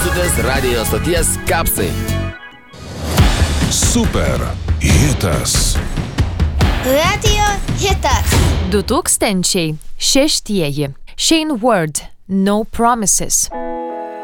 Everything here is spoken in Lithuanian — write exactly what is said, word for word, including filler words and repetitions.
klausotės radijo stoties Kapsai. Super hitas. Radio hitas. du tūkstančiai šeštieji. Shane Ward, No Promises.